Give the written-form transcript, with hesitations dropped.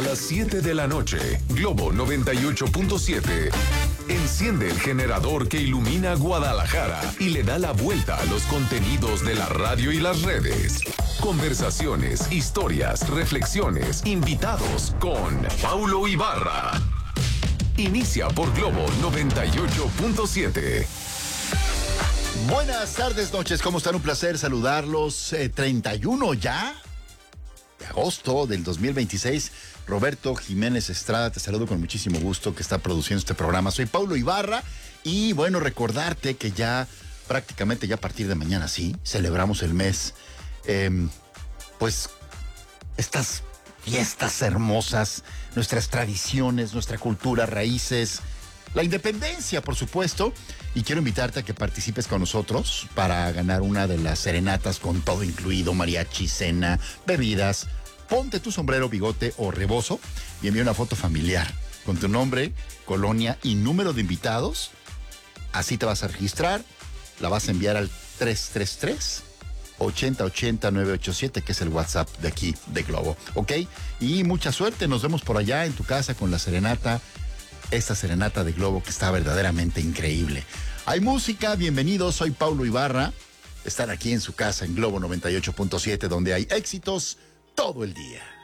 A las 7 de la noche, Globo 98.7. Enciende el generador que ilumina Guadalajara y le da la vuelta a los contenidos de la radio y las redes. Conversaciones, historias, reflexiones, invitados con Paulo Ibarra. Inicia por Globo 98.7. Buenas tardes, noches, ¿cómo están? Un placer saludarlos. 31 ya de agosto del 2026. Roberto Jiménez Estrada, te saludo con muchísimo gusto, que está produciendo este programa. Soy Paulo Ibarra y bueno, recordarte que ya prácticamente ya a partir de mañana, sí, celebramos el mes. Pues estas fiestas hermosas, nuestras tradiciones, nuestra cultura, raíces, la independencia, por supuesto, y quiero invitarte a que participes con nosotros para ganar una de las serenatas con todo incluido, mariachi, cena, bebidas. Ponte tu sombrero, bigote o rebozo y envía una foto familiar con tu nombre, colonia y número de invitados. Así te vas a registrar, la vas a enviar al 333-8080-987, que es el WhatsApp de aquí, de Globo, ¿ok? Y mucha suerte, nos vemos por allá en tu casa con la serenata, esta serenata de Globo que está verdaderamente increíble. Hay música, bienvenidos, soy Paulo Ibarra. Están aquí en su casa en Globo 98.7, donde hay éxitos todo el día.